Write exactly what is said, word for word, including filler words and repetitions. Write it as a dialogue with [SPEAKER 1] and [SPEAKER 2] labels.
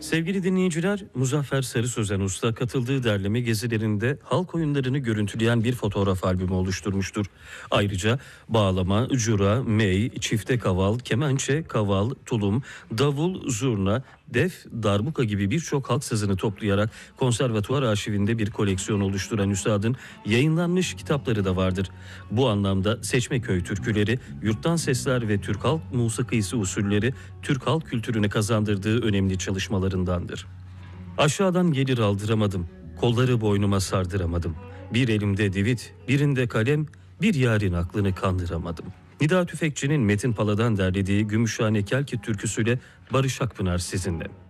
[SPEAKER 1] Sevgili dinleyiciler, Muzaffer Sarı Sözen Usta katıldığı derleme gezilerinde halk oyunlarını görüntüleyen bir fotoğraf albümü oluşturmuştur. Ayrıca bağlama, cura, mey, çifte kaval, kemençe, kaval, tulum, davul, zurna, def, darbuka gibi birçok halk sazını toplayarak konservatuvar arşivinde bir koleksiyon oluşturan üstadın yayınlanmış kitapları da vardır. Bu anlamda Seçmeköy türküleri, Yurttan Sesler ve Türk Halk Musikisi usulleri Türk halk kültürüne kazandırdığı önemli çalışmalarındandır. Aşağıdan gelir aldıramadım, kolları boynuma sardıramadım. Bir elimde divit, birinde kalem, bir yarın aklını kandıramadım. Nida Tüfekçi'nin Metin Pala'dan derlediği Gümüşhane Kelki türküsüyle Barış Akpınar sizinle.